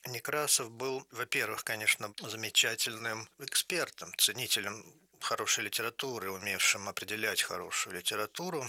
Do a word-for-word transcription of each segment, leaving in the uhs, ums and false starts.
Некрасов был, во-первых, конечно, замечательным экспертом, ценителем хорошей литературы, умевшим определять хорошую литературу.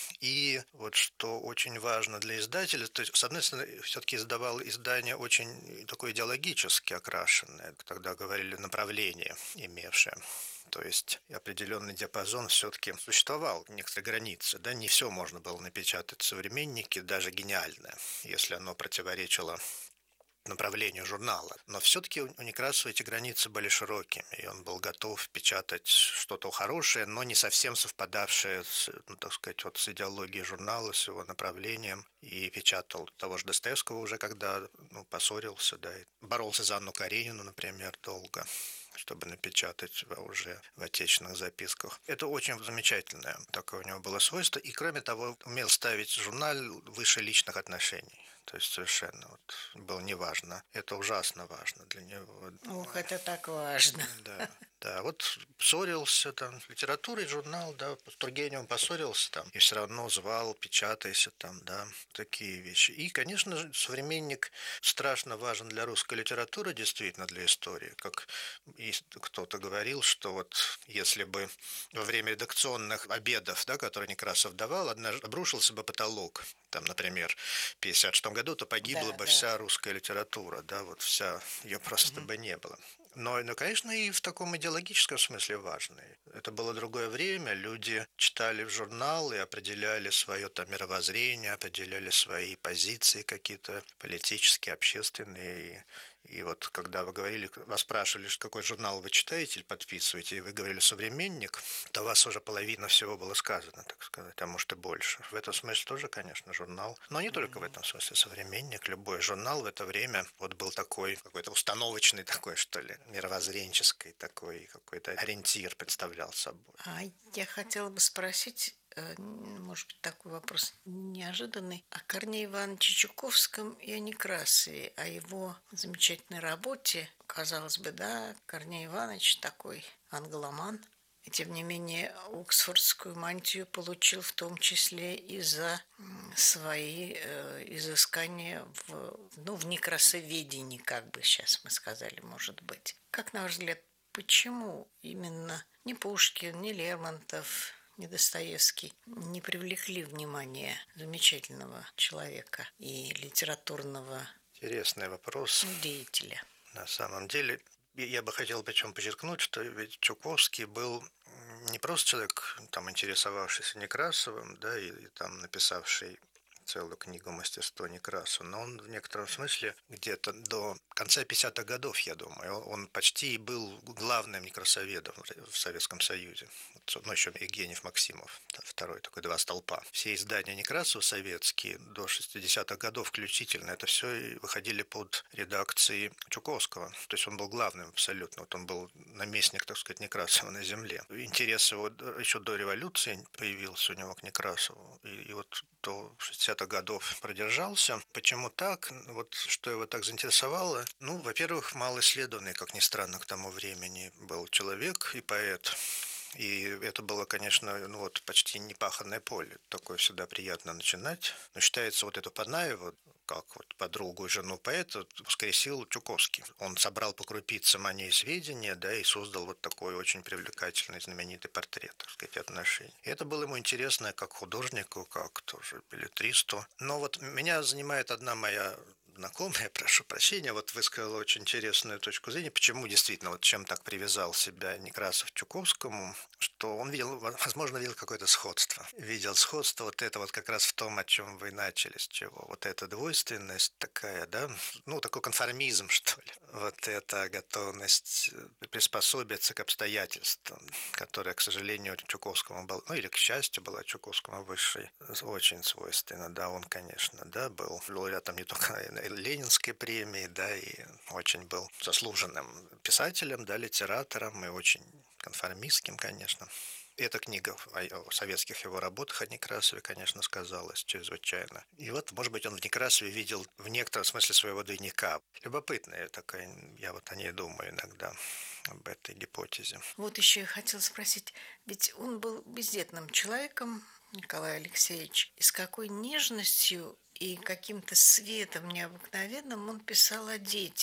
И вот что очень важно для издателя, то есть, с одной стороны, все-таки издавал издание очень такое идеологически окрашенное, тогда говорили направление имевшее. То есть определенный диапазон все-таки существовал, некоторые границы. Да? Не все можно было напечатать в «Современнике», даже гениальное, если оно противоречило направлению журнала. Но все-таки у Некрасова эти границы были широкими, и он был готов печатать что-то хорошее, но не совсем совпадавшее с, ну, так сказать, вот с идеологией журнала, с его направлением. И печатал того же Достоевского уже, когда ну, поссорился, да, и боролся за Анну Каренину, например, долго, чтобы напечатать уже в отечественных записках. Это очень замечательное такое у него было свойство. И, кроме того, умел ставить журнал выше личных отношений. То есть совершенно вот было неважно. Это ужасно важно для него. Ох, это так важно. Да, да. Вот ссорился там, с литературой, журнал, да, с Тургеневым поссорился там, и все равно звал, печатайся там, да, такие вещи. И, конечно же, «Современник» страшно важен для русской литературы, действительно, для истории. Как и кто-то говорил, что вот если бы во время редакционных обедов, да, которые Некрасов давал, однажды обрушился бы потолок, там, например, в пятьдесят шестом году, то погибла Да, бы да. вся русская литература, да, вот вся, ее просто Мгм. бы не было. Но, ну, конечно, и в таком идеологическом смысле важный. Это было другое время, люди читали в журнал и определяли свое там мировоззрение, определяли свои позиции какие-то политические, общественные. И, и вот когда вы говорили, вас спрашивали, какой журнал вы читаете или подписываете, и вы говорили «Современник», то у вас уже половина всего было сказано, так сказать, а может и больше. В этом смысле тоже, конечно, журнал. Но не только в Мгм. этом смысле «Современник», любой журнал в это время вот был такой, какой-то установочный такой, что ли, мировоззренческий такой, какой-то ориентир представлял собой. А я хотела бы спросить, э, н- может быть, такой вопрос неожиданный, о Корнее Ивановиче Чуковском и о Некрасове, о его замечательной работе. Казалось бы, да, Корней Иванович такой англоман, и тем не менее Оксфордскую мантию получил в том числе и за м, свои э, изыскания в, ну, в некрасоведении, как бы сейчас мы сказали, может быть. Как, на ваш взгляд, почему именно ни Пушкин, ни Лермонтов, ни Достоевский не привлекли внимание замечательного человека и литературного Интересный вопрос. ну, деятеля? На самом деле, и я бы хотел причем подчеркнуть, что ведь Чуковский был не просто человек, там, интересовавшийся Некрасовым, да, и, и там написавший целую книгу «Мастерство Некрасова», но он в некотором смысле где-то до конца пятидесятых годов, я думаю, он почти был главным некрасоведом в Советском Союзе. Ну, еще Евгений Максимов, второй такой два столпа. Все издания Некрасова советские до шестидесятых годов включительно, это все выходили под редакцией Чуковского. То есть он был главным абсолютно. Вот он был наместник, так сказать, Некрасова на земле. Интерес его еще до революции появился у него к Некрасову. И, и вот до шестидесятых годов продержался. Почему так? Вот что его так заинтересовало? Ну, во-первых, мало исследованный, как ни странно, к тому времени был человек и поэт. И это было, конечно, ну вот почти непаханное поле. Такое всегда приятно начинать. Но считается, вот эту Панаеву, как вот подругу и жену поэта, воскресил Чуковский. Он собрал по крупицам о ней сведения, да, и создал вот такой очень привлекательный, знаменитый портрет, так сказать, отношений. И это было ему интересно как художнику, как тоже беллетристу. Но вот меня занимает одна моя знакомая, прошу прощения, вот высказала очень интересную точку зрения, почему действительно, вот чем так привязал себя Некрасов к Чуковскому, что он видел, возможно, видел какое-то сходство. Видел сходство вот это вот как раз в том, о чем вы начали, с чего. Вот эта двойственность такая, да, ну, такой конформизм, что ли. Вот эта готовность приспособиться к обстоятельствам, которая, к сожалению, Чуковскому была, ну, или к счастью, была Чуковскому высшей, очень свойственна, да, он, конечно, да, был лауреатом не только Ленинской премии, да, и очень был заслуженным писателем, да, литератором и очень конформистским, конечно. Эта книга о советских его работах о Некрасове, конечно, сказалась чрезвычайно. И вот, может быть, он в Некрасове видел в некотором смысле своего двойника. Любопытная такая, я вот о ней думаю иногда, об этой гипотезе. Вот еще я хотела спросить, ведь он был бездетным человеком, Николай Алексеевич, и с какой нежностью и каким-то светом необыкновенным он писал о детях.